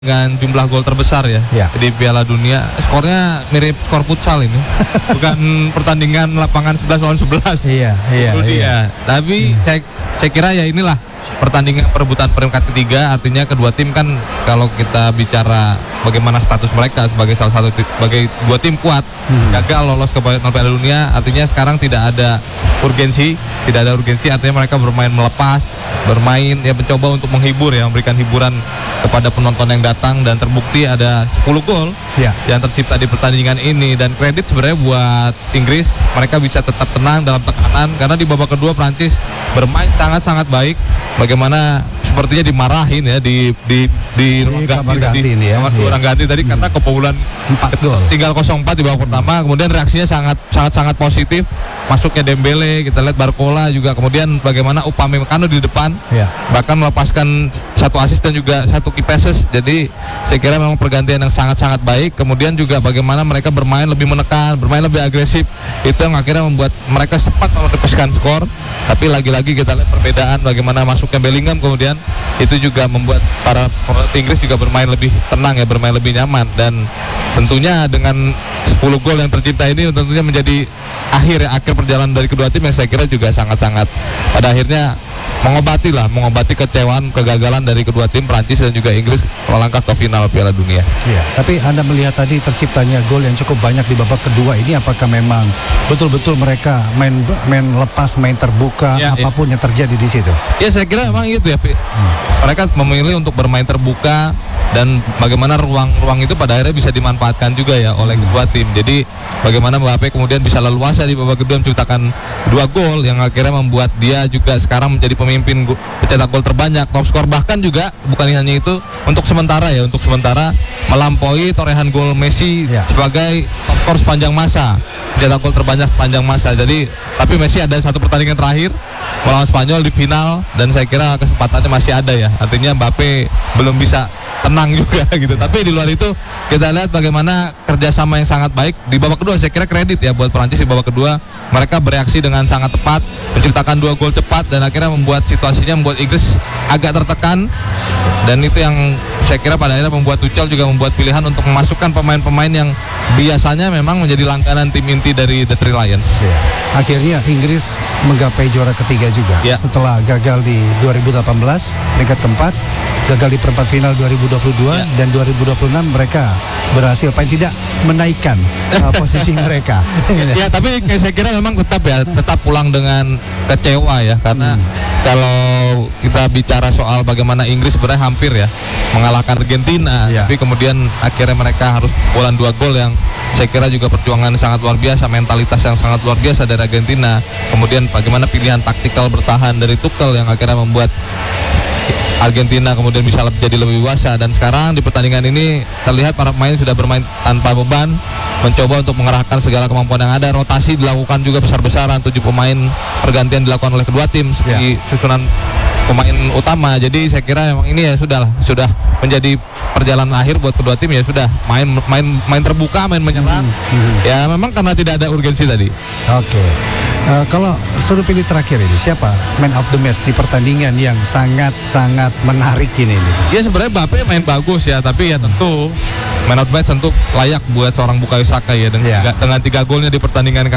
dengan jumlah gol terbesar ya, di Piala Dunia. Skornya mirip skor futsal ini. Bukan pertandingan lapangan 11 lawan 11. Iya. Tapi saya kira ya inilah pertandingan perebutan peringkat ketiga. Artinya kedua tim kan, kalau kita bicara bagaimana status mereka sebagai salah satu sebagai dua tim kuat, gagal lolos ke Piala Dunia, artinya sekarang tidak ada urgensi, artinya mereka bermain melepas, bermain ya, mencoba untuk menghibur ya, memberikan hiburan kepada penonton yang datang, dan terbukti ada 10 gol yang tercipta di pertandingan ini. Dan kredit sebenarnya buat Inggris, mereka bisa tetap tenang dalam tekanan karena di babak kedua Prancis bermain sangat-sangat baik. Bagaimana sepertinya dimarahin ya di ruang ganti tadi karena kebobolan 4 gol. Tinggal 0-4 di babak pertama, kemudian reaksinya sangat positif. Masuknya Dembele, kita lihat Barcola juga, kemudian bagaimana Upamecano di depan, bahkan melepaskan 1 assist dan juga 1 key passes. Jadi saya kira memang pergantian yang sangat-sangat baik. Kemudian juga bagaimana mereka bermain lebih menekan, bermain lebih agresif, itu yang akhirnya membuat mereka sempat menepaskan skor. Tapi lagi-lagi kita lihat perbedaan bagaimana masuknya Bellingham, kemudian itu juga membuat para Inggris juga bermain lebih tenang ya, bermain lebih nyaman. Dan tentunya dengan 10 gol yang tercipta ini tentunya menjadi akhir perjalanan dari kedua tim yang saya kira juga sangat-sangat pada akhirnya mengobati kecewaan, kegagalan dari kedua tim Prancis dan juga Inggris melangkah ke final Piala Dunia. Iya, tapi Anda melihat tadi terciptanya gol yang cukup banyak di babak kedua ini, apakah memang betul-betul mereka main lepas, main terbuka, apapun yang terjadi di situ? Ya, saya kira memang itu ya, mereka memilih untuk bermain terbuka, dan bagaimana ruang itu pada akhirnya bisa dimanfaatkan juga ya oleh kedua tim. Jadi bagaimana Mbappe kemudian bisa leluasa di babak kedua menciptakan 2 gol yang akhirnya membuat dia juga sekarang menjadi pemimpin pencetak gol terbanyak, top skor, bahkan juga bukan hanya itu, untuk sementara melampaui torehan gol Messi sebagai top skor sepanjang masa, pencetak gol terbanyak sepanjang masa. Jadi tapi Messi ada 1 pertandingan terakhir melawan Spanyol di final, dan saya kira kesempatannya masih ada ya. Artinya Mbappe belum bisa tenang juga gitu. Tapi di luar itu kita lihat bagaimana kerjasama yang sangat baik di babak kedua. Saya kira kredit ya buat Prancis di babak kedua, mereka bereaksi dengan sangat tepat, menciptakan 2 gol cepat, dan akhirnya membuat Inggris agak tertekan. Dan itu yang saya kira pada akhirnya membuat Tuchel juga membuat pilihan untuk memasukkan pemain-pemain yang biasanya memang menjadi langganan tim inti dari The Three Lions. Akhirnya Inggris menggapai juara ketiga juga setelah gagal di 2018 peringkat keempat, gagal di perempat final 2022 dan 2026 mereka berhasil paling tidak menaikkan posisi mereka. Ya, tapi saya kira memang tetap pulang dengan kecewa ya, karena kalau kita bicara soal bagaimana Inggris sebenarnya hampir ya mengalahkan Argentina, tapi kemudian akhirnya mereka harus bolan 2 gol yang saya kira juga perjuangan sangat luar biasa, mentalitas yang sangat luar biasa dari Argentina. Kemudian bagaimana pilihan taktikal bertahan dari Tuchel yang akhirnya membuat Argentina kemudian bisa jadi lebih dewasa. Dan sekarang di pertandingan ini terlihat para pemain sudah bermain tanpa beban, mencoba untuk mengerahkan segala kemampuan yang ada. Rotasi dilakukan juga besar-besaran, 7 pemain pergantian dilakukan oleh kedua tim sebagai susunan pemain utama. Jadi saya kira memang ini ya sudah menjadi perjalanan akhir buat kedua tim, ya sudah main terbuka, main menyerang. Ya memang karena tidak ada urgensi tadi. Oke. Kalau suruh pilih terakhir ini, siapa man of the match di pertandingan yang sangat menarik ini? Ya sebenarnya Mbappe main bagus ya, tapi ya tentu man of the match tentu layak buat seorang Bukayo Saka ya, dengan 3 golnya di pertandingan